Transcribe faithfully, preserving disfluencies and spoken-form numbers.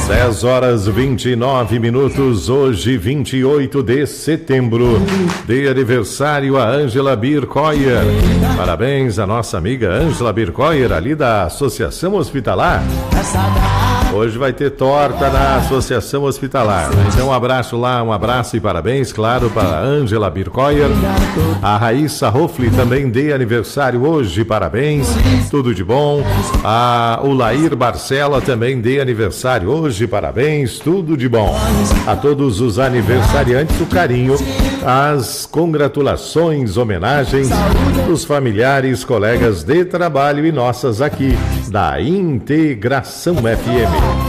dez horas e vinte e nove minutos, hoje vinte e oito de setembro, de aniversário a Ângela Bircoyer. Parabéns à nossa amiga Ângela Bircoyer, ali da Associação Hospitalar. Hoje vai ter torta na Associação Hospitalar. Então um abraço lá, um abraço e parabéns, claro, para a Ângela Bircoyer. A Raíssa Hoffli também de aniversário hoje, parabéns, tudo de bom. A o Lair Barcela também de aniversário hoje, parabéns, tudo de bom. A todos os aniversariantes, o carinho, as congratulações, homenagens dos familiares, colegas de trabalho e nossas aqui da Integração F M.